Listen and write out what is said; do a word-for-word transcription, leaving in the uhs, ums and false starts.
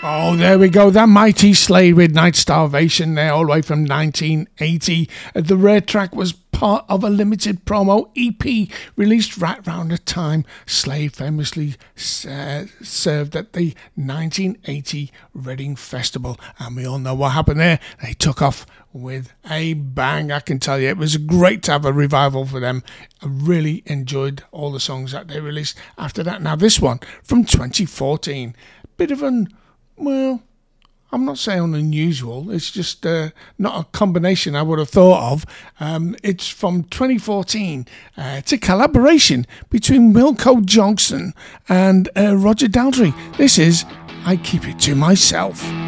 Oh, there we go. That mighty Slade with Night Starvation there, all the way from nineteen eighty. The rare track was part of a limited promo E P released right around the time Slade famously uh, served at the nineteen eighty Reading Festival. And we all know what happened there. They took off with a bang, I can tell you. It was great to have a revival for them. I really enjoyed all the songs that they released after that. Now, this one from twenty fourteen. Bit of an, well, I'm not saying unusual. It's just uh, not a combination I would have thought of. Um, it's from twenty fourteen. Uh, it's a collaboration between Wilco Johnson and uh, Roger Daltrey. This is I Keep It To Myself.